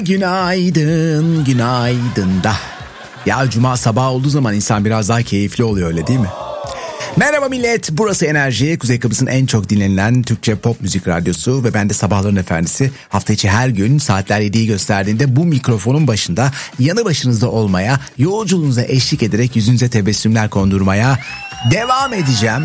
Günaydın, günaydın da. Ya cuma sabahı olduğu zaman insan biraz daha keyifli oluyor, öyle değil mi? Merhaba millet, burası Enerji, Kuzey Kıbrıs'ın en çok dinlenilen Türkçe pop müzik radyosu ve ben de Sabahların Efendisi. Hafta içi her gün saatler 7'yi gösterdiğinde bu mikrofonun başında, yanı başınızda olmaya, yolculuğunuza eşlik ederek yüzünüze tebessümler kondurmaya devam edeceğim.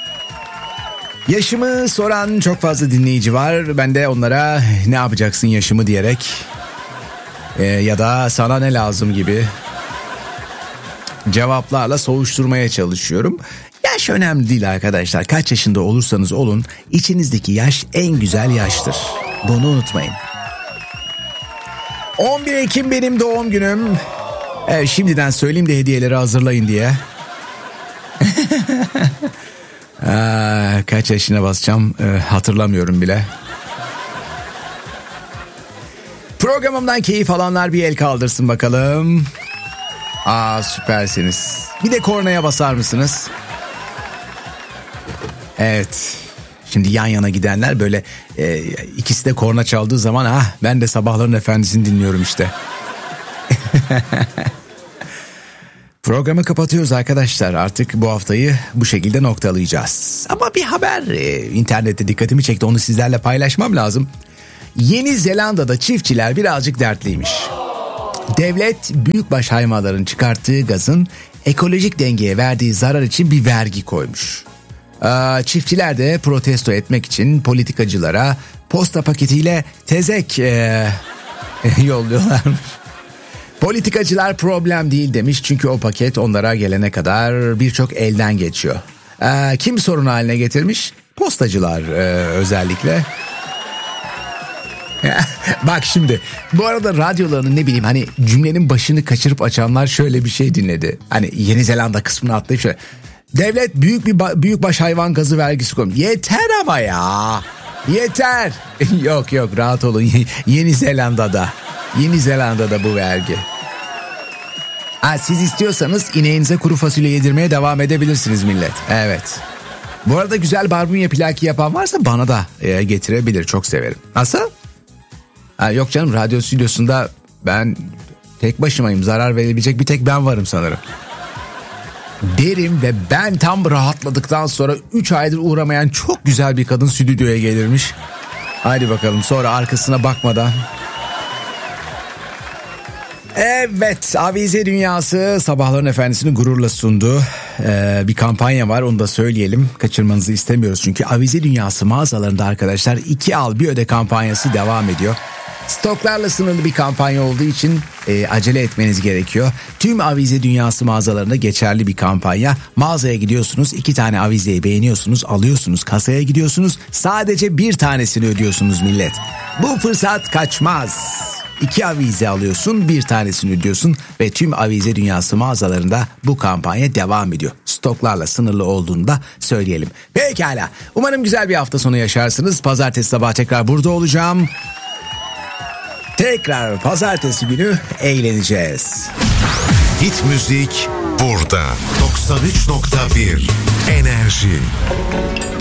Yaşımı soran çok fazla dinleyici var. Ben de onlara ne yapacaksın yaşımı diyerek ya da sana ne lazım gibi cevaplarla soğuşturmaya çalışıyorum. Yaş önemli değil arkadaşlar. Kaç yaşında olursanız olun, içinizdeki yaş en güzel yaştır. Bunu unutmayın. 11 Ekim benim doğum günüm. Şimdiden söyleyeyim de hediyeleri hazırlayın diye. Kaç yaşına basacağım hatırlamıyorum bile. Programımdan keyif alanlar bir el kaldırsın bakalım. Süpersiniz. Bir de kornaya basar mısınız? Evet. Şimdi yan yana gidenler böyle ikisi de korna çaldığı zaman ben de Sabahların Efendisi'ni dinliyorum işte. Programı kapatıyoruz arkadaşlar. Artık bu haftayı bu şekilde noktalayacağız. Ama bir haber internette dikkatimi çekti. Onu sizlerle paylaşmam lazım. Yeni Zelanda'da çiftçiler birazcık dertliymiş. Devlet büyükbaş hayvanların çıkarttığı gazın ekolojik dengeye verdiği zarar için bir vergi koymuş. Çiftçiler de protesto etmek için politikacılara posta paketiyle tezek yolluyorlarmış. Politikacılar problem değil demiş, çünkü o paket onlara gelene kadar birçok elden geçiyor. Kim sorun haline getirmiş? Postacılar özellikle. Bak şimdi, bu arada radyolarının ne bileyim hani cümlenin başını kaçırıp açanlar şöyle bir şey dinledi. Hani Yeni Zelanda kısmını atlayıp şöyle: devlet büyükbaş hayvan gazı vergisi koymuş. Yeter ama ya. Yeter. Yok rahat olun. Yeni Zelanda'da bu vergi. Siz istiyorsanız ineğinize kuru fasulye yedirmeye devam edebilirsiniz millet. Evet. Bu arada güzel barbunya plaki yapan varsa bana da getirebilir. Çok severim. Nasıl? Yok canım, radyo stüdyosunda ben tek başımayım. Zarar verebilecek bir tek ben varım sanırım. Derim ve ben tam rahatladıktan sonra 3 aydır uğramayan çok güzel bir kadın stüdyoya gelirmiş. Haydi bakalım, sonra arkasına bakmadan. Evet, Avize Dünyası Sabahların Efendisi'ni gururla sundu. Bir kampanya var, onu da söyleyelim. Kaçırmanızı istemiyoruz çünkü Avize Dünyası mağazalarında arkadaşlar 2 al 1 öde kampanyası devam ediyor. Stoklarla sınırlı bir kampanya olduğu için acele etmeniz gerekiyor. Tüm Avize Dünyası mağazalarında geçerli bir kampanya. Mağazaya gidiyorsunuz, 2 tane avizeyi beğeniyorsunuz, alıyorsunuz, kasaya gidiyorsunuz. Sadece 1 tanesini ödüyorsunuz millet. Bu fırsat kaçmaz. 2 avize alıyorsun, 1 tanesini ödüyorsun ve tüm Avize Dünyası mağazalarında bu kampanya devam ediyor. Stoklarla sınırlı olduğunu da söyleyelim. Pekala, umarım güzel bir hafta sonu yaşarsınız. Pazartesi sabah tekrar burada olacağım. Tekrar pazartesi günü eğleneceğiz. Hit müzik burada. 93.1 Enerji.